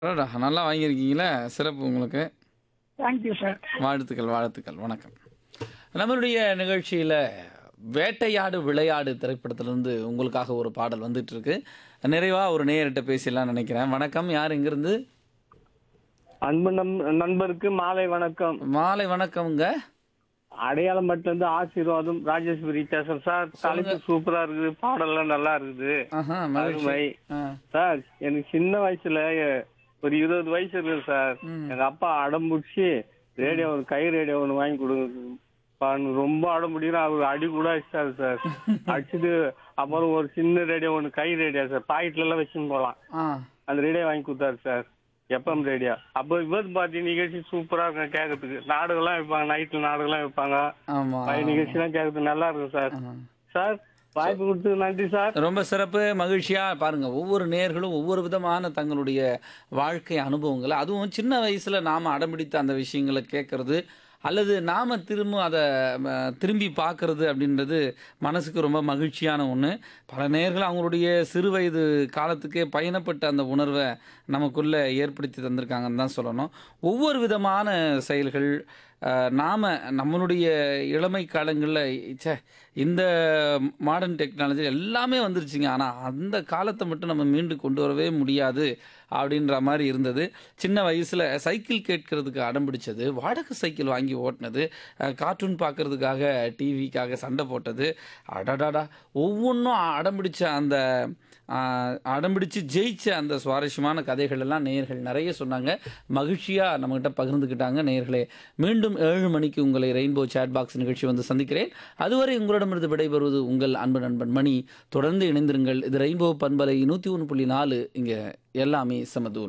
அடடா! நல்லா வாங்கியிருக்கீங்களே! சிறப்பு உங்களுக்கு. Thank you sir. வாழ்த்துக்கள், வாழ்த்துக்கள். வணக்கம். நம்மளுடைய நிகழ்ச்சியில வேட்டையாடு விளையாடு திரைப்படத்திலிருந்து உங்களுக்காக ஒரு பாடல் வந்துட்டு இருக்கு. நிறைவா ஒரு நேயர்ட்ட பேசிடலாம்னு நினைக்கிறேன். வணக்கம். யார் எங்கிருந்து? அன்பு நண்பருக்கு மாலை வணக்கம். மாலை வணக்கம்ங்க. அடையாளம் மட்டும் ஆசீர்வாதம் ராஜேஸ்வரி பேசுறேன் சார். தலைப்பு சூப்பரா இருக்குது, பாடல்லாம் நல்லா இருக்குது. ஆஹா, மகிழ்ச்சி. அருமை ஆ. சார். எனக்கு சின்ன வயசுல ஒரு 20 வயசு இருக்குது சார். எங்க அப்பா அடம் பிடிச்சி ரேடியோ ஒரு கை ரேடியோ ஒன்று வாங்கி கொடுங்க ரொம்ப அடம் பிடிக்கிறேன். அவர் அடி கூட அடிச்சாரு சார். அடிச்சுட்டு அப்புறம் ஒரு சின்ன ரேடியோ ஒன்று கை ரேடியோ சார், பாக்கெட்ல எல்லாம் வச்சுன்னு போலாம், ஆ. அந்த ரேடியோ வாங்கி கொடுத்தாரு சார். FM radio. அப்போ விபத்து பார்ட்டி நிகழ்ச்சி சூப்பரா இருக்கும் கேட்கறதுக்கு. நாடகம்லாம் வைப்பாங்க, நைட்ல நாடகம்லாம் வைப்பாங்க. ஆமா. நிகழ்ச்சிலாம் கேட்கறதுக்கு நல்லா இருக்கும் சார். ஆ. சார் வாய்ப்பு கொடுத்தது நன்றி சார். ரொம்ப சிறப்பு. மகிழ்ச்சியா பாருங்க, ஒவ்வொரு நேயர்களும் ஒவ்வொரு விதமான தங்களுடைய வாழ்க்கை அனுபவங்களை, அதுவும் சின்ன வயசுல நாம அடம்பிடித்த அந்த விஷயங்களை கேட்கறது அல்லது நாம திரும்பி பார்க்கறது அப்படின்றது மனசுக்கு ரொம்ப மகிழ்ச்சியான ஒன்று. பல நேயர்கள் அவங்களுடைய சிறு வயது காலத்துக்கே பயணப்பட்ட அந்த உணர்வை நமக்குள்ள ஏற்படுத்தி தந்திருக்காங்கன்னு தான் சொல்லணும். ஒவ்வொரு விதமான செயல்கள் நாம நம்மளுடைய இளமை காலங்களில் இந்த மாடர்ன் டெக்னாலஜி எல்லாமே வந்துருச்சுங்க, ஆனால் அந்த காலத்தை மட்டும் நம்ம மீண்டு கொண்டு வரவே முடியாது அப்படின்ற மாதிரி இருந்தது. சின்ன வயசில் சைக்கிள் கேட்கறதுக்கு அடம் பிடிச்சது, வாடகை சைக்கிள் வாங்கி ஓட்டினது, கார்ட்டூன் பார்க்கறதுக்காக டிவிக்காக சண்டை போட்டது, அடடாடா ஒவ்வொன்றும் அடம்பிடிச்ச அந்த அடம்பிடிச்சு ஜெயிச்ச அந்த சுவாரஸ்யமான கதைகள் எல்லாம் நேயர்கள் நிறைய சொன்னாங்க. மகிழ்ச்சியாக நம்மகிட்ட பகிர்ந்துக்கிட்டாங்க. நேயர்களே, மீண்டும் 7 மணிக்கு உங்களை ரெயின்போ சேட் பாக்ஸ் நிகழ்ச்சி வந்து சந்திக்கிறேன். அதுவரை உங்களிடமிருந்து விடைபெறுவது உங்கள் அன்பு நண்பன் மணி. தொடர்ந்து இணைந்திருங்கள். இது ரெயின்போ பண்பலை 101.4. இங்கே எல்லாமே சமதூள்.